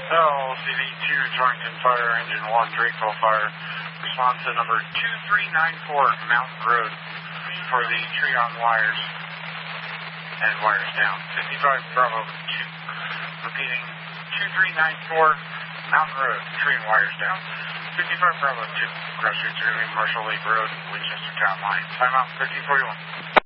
LCD2 Torrington Fire, Engine 1, Drakeville Fire. Response to number 2394 Mountain Road for the tree on wires and wires down. 55 Bravo 2. Repeating, 2394 Mountain Road, tree and wires down. 55 Bravo 2. Cross Street 3, Marshall Lake Road, Winchester Town Line. Timeout 1341.